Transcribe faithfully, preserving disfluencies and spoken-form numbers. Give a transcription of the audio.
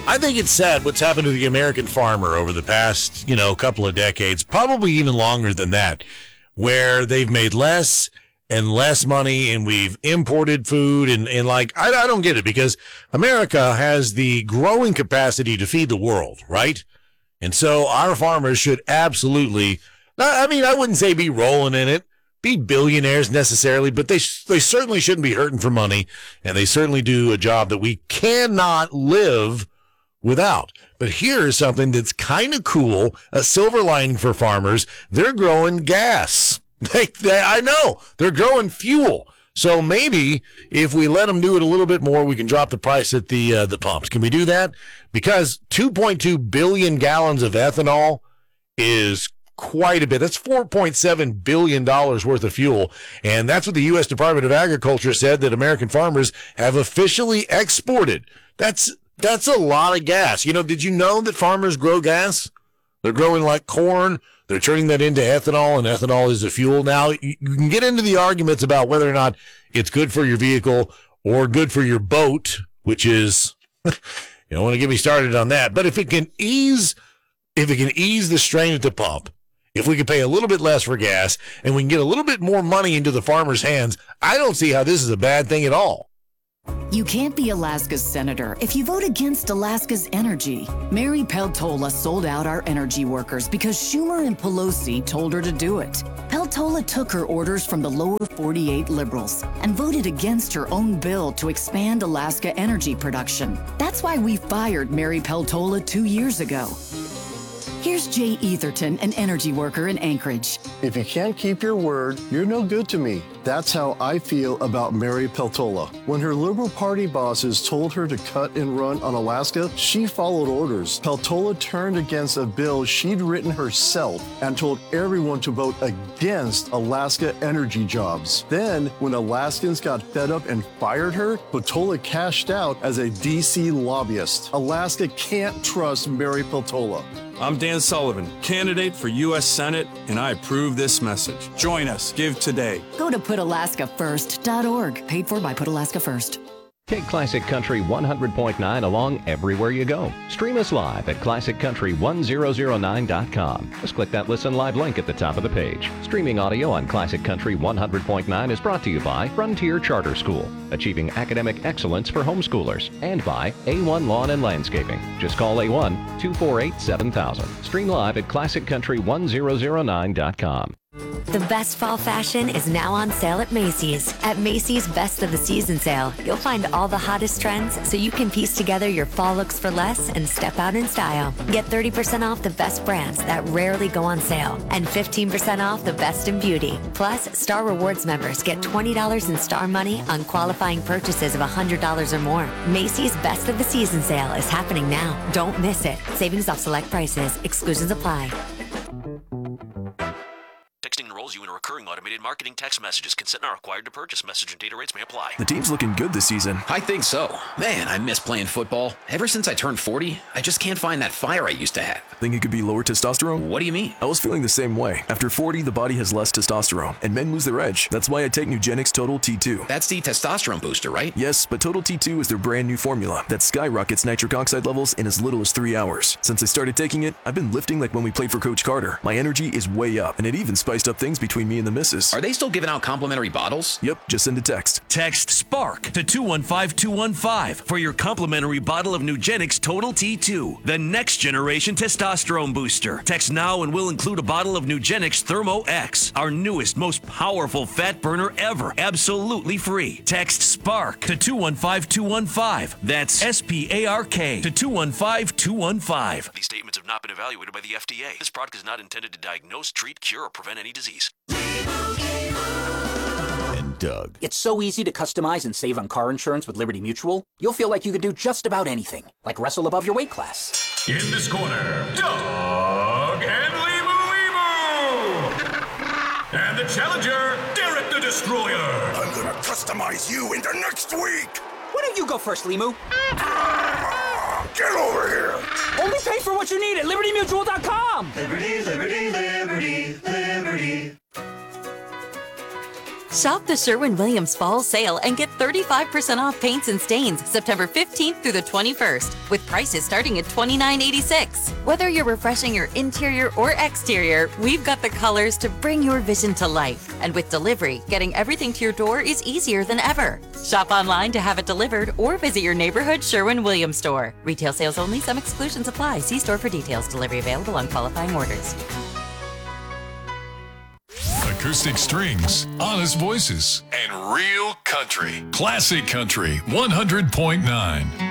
I think it's sad what's happened to the American farmer over the past, you know, couple of decades, probably even longer than that, where they've made less and less money, and we've imported food, and, and like, I, I don't get it, because America has the growing capacity to feed the world, right? And so our farmers should absolutely, I mean, I wouldn't say be rolling in it, be billionaires necessarily, but they they certainly shouldn't be hurting for money, and they certainly do a job that we cannot live without. But here is something that's kind of cool, a silver lining for farmers. They're growing gas. They, they, I know, they're growing fuel. So maybe if we let them do it a little bit more, we can drop the price at the uh, the pumps. Can we do that? Because two point two billion gallons of ethanol is quite a bit. That's four point seven billion dollars worth of fuel. And that's what the U S Department of Agriculture said that American farmers have officially exported. That's That's a lot of gas. You know, did you know that farmers grow gas? They're growing like corn. They're turning that into ethanol, and ethanol is a fuel. Now, you can get into the arguments about whether or not it's good for your vehicle or good for your boat, which is, you don't want to get me started on that. But if it can ease, if it can ease the strain at the pump, if we can pay a little bit less for gas, and we can get a little bit more money into the farmer's hands, I don't see how this is a bad thing at all. You can't be Alaska's senator if you vote against Alaska's energy. Mary Peltola sold out our energy workers because Schumer and Pelosi told her to do it. Peltola took her orders from the lower forty-eight liberals and voted against her own bill to expand Alaska energy production. That's why we fired Mary Peltola two years ago. Here's Jay Etherton, an energy worker in Anchorage. If you can't keep your word, you're no good to me. That's how I feel about Mary Peltola. When her Liberal Party bosses told her to cut and run on Alaska, she followed orders. Peltola turned against a bill she'd written herself and told everyone to vote against Alaska energy jobs. Then, when Alaskans got fed up and fired her, Peltola cashed out as a D C lobbyist. Alaska can't trust Mary Peltola. I'm Dan Sullivan, candidate for U S Senate, and I approve this message. Join us. Give today. Go to put alaska first dot org. Paid for by Put Alaska First. Take Classic Country one hundred point nine along everywhere you go. Stream us live at classic country one thousand nine dot com. Just click that Listen Live link at the top of the page. Streaming audio on Classic Country one hundred point nine is brought to you by Frontier Charter School, achieving academic excellence for homeschoolers, and by A one Lawn and Landscaping. Just call A one, two four eight, seven thousand. Stream live at classic country one thousand nine dot com. The best fall fashion is now on sale at Macy's. At Macy's Best of the Season sale, you'll find all the hottest trends so you can piece together your fall looks for less and step out in style. Get thirty percent off the best brands that rarely go on sale and fifteen percent off the best in beauty. Plus, Star Rewards members get twenty dollars in Star money on qualifying purchases of one hundred dollars or more. Macy's Best of the Season sale is happening now. Don't miss it. Savings off select prices. Exclusions apply. Texting enrolls you in recurring automated marketing text messages. Consent not required to purchase. Message and data rates may apply. The team's looking good this season. I think so. Man, I miss playing football. Ever since I turned forty, I just can't find that fire I used to have. Think it could be lower testosterone? What do you mean? I was feeling the same way. After forty, the body has less testosterone, and men lose their edge. That's why I take Nugenix Total T two. That's the testosterone booster, right? Yes, but Total T two is their brand new formula that skyrockets nitric oxide levels in as little as three hours. Since I started taking it, I've been lifting like when we played for Coach Carter. My energy is way up, and it even spiced up things between me and the missus. Are they still giving out complimentary bottles? Yep, just send a text. Text SPARK to two one five two one five for your complimentary bottle of Nugenix Total T two, the next generation testosterone booster. Text now and we'll include a bottle of Nugenix Thermo X, our newest, most powerful fat burner ever, absolutely free. Text SPARK to two one five two one five. That's S P A R K to two one five two one five. These statements have not been evaluated by the F D A. This product is not intended to diagnose, treat, cure, or prevent any disease. And Doug. It's so easy to customize and save on car insurance with Liberty Mutual. You'll feel like you could do just about anything, like wrestle above your weight class. In this corner, Doug and Limu Limu! And the challenger, Derek the Destroyer! I'm gonna customize you into next week! Why don't you go first, Limu? Ah, get over here! Only pay for what you need at Liberty Mutual dot com! Liberty, Liberty, Liberty, Liberty. Shop the Sherwin-Williams Fall Sale and get thirty-five percent off paints and stains September fifteenth through the twenty-first, with prices starting at twenty-nine eighty-six. Whether you're refreshing your interior or exterior, we've got the colors to bring your vision to life. And with delivery, getting everything to your door is easier than ever. Shop online to have it delivered or visit your neighborhood Sherwin-Williams store. Retail sales only. Some exclusions apply. See store for details. Delivery available on qualifying orders. Acoustic strings, honest voices, and real country. Classic Country one hundred point nine.